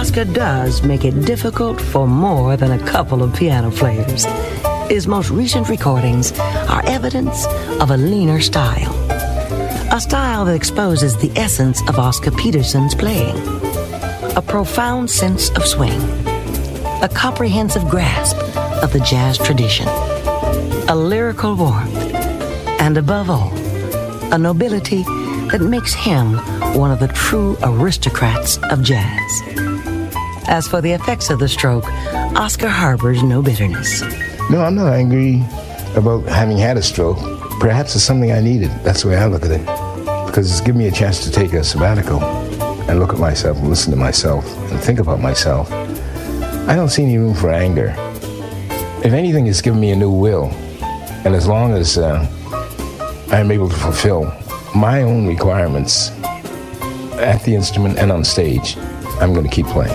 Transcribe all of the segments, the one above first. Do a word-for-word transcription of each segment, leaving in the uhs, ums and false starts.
Oscar does make it difficult for more than a couple of piano players. His most recent recordings are evidence of a leaner style. A style that exposes the essence of Oscar Peterson's playing. A profound sense of swing. A comprehensive grasp of the jazz tradition. A lyrical warmth. And above all, a nobility that makes him one of the true aristocrats of jazz. As for the effects of the stroke, Oscar harbors no bitterness. No, I'm not angry about having had a stroke. Perhaps it's something I needed. That's the way I look at it. Because it's given me a chance to take a sabbatical and look at myself and listen to myself and think about myself. I don't see any room for anger. If anything, it's given me a new will. And as long as uh, I'm able to fulfill my own requirements at the instrument and on stage, I'm going to keep playing.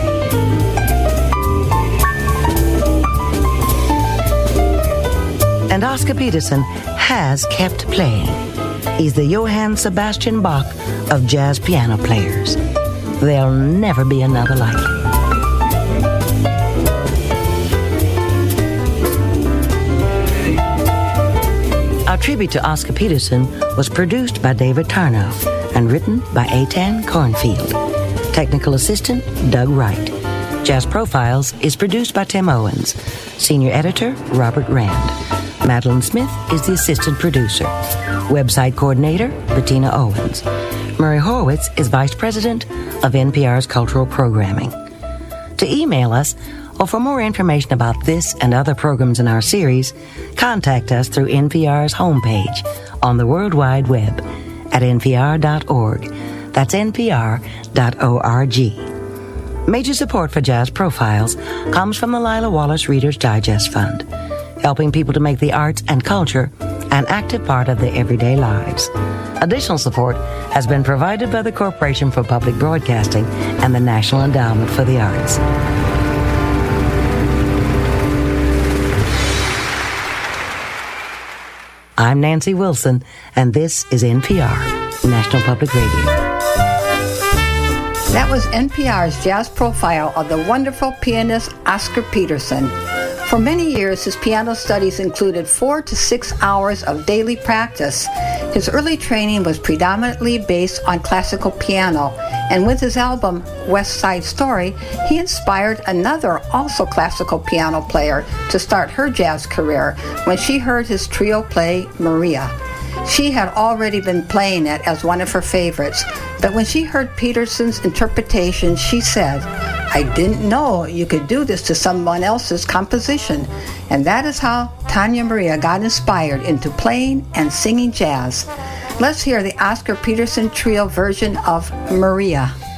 And Oscar Peterson has kept playing. He's the Johann Sebastian Bach of jazz piano players. There'll never be another like him. Our tribute to Oscar Peterson was produced by David Tarnow and written by Eitan Cornfield. Technical assistant, Doug Wright. Jazz Profiles is produced by Tim Owens. Senior editor, Robert Rand. Madeline Smith is the assistant producer. Website coordinator, Bettina Owens. Murray Horowitz is vice president of N P R's cultural programming. To email us, or for more information about this and other programs in our series, contact us through N P R's homepage on the World Wide Web at n p r dot org. That's n p r dot org. Major support for Jazz Profiles comes from the Lila Wallace Reader's Digest Fund, helping people to make the arts and culture an active part of their everyday lives. Additional support has been provided by the Corporation for Public Broadcasting and the National Endowment for the Arts. I'm Nancy Wilson, and this is N P R, National Public Radio. That was N P R's Jazz Profile of the wonderful pianist Oscar Peterson. For many years, his piano studies included four to six hours of daily practice. His early training was predominantly based on classical piano, and with his album West Side Story, he inspired another also classical piano player to start her jazz career when she heard his trio play Maria. She had already been playing it as one of her favorites, but when she heard Peterson's interpretation, she said, "I didn't know you could do this to someone else's composition." And that is how Tania Maria got inspired into playing and singing jazz. Let's hear the Oscar Peterson Trio version of Maria.